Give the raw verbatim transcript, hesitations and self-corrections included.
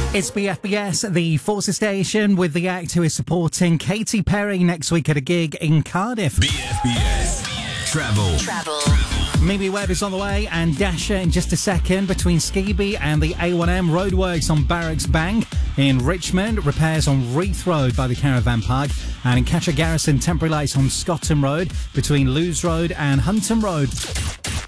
It's B F B S, the Forces station, with the act who is supporting Katy Perry next week at a gig in Cardiff. B F B S Travel. Travel. Mimi Webb is on the way, and Dasher in just a second. Between Skibby and the A one M, roadworks on Barracks Bank. In Richmond, repairs on Reith Road by the Caravan Park. And in Catcher Garrison, temporary lights on Scotton Road between Lewes Road and Hunton Road.